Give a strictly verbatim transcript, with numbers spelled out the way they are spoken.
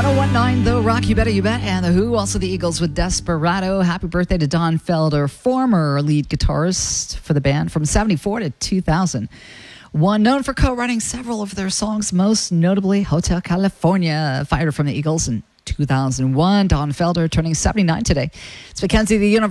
ten, The Rock, You Better You Bet, and The Who, also the Eagles with Desperado. Happy birthday to Don Felder, former lead guitarist for the band from seventy-four to two thousand one, known for co-writing several of their songs, most notably Hotel California, fired from the Eagles in two thousand one. Don Felder turning seventy-nine today. It's Mackenzie, the Universal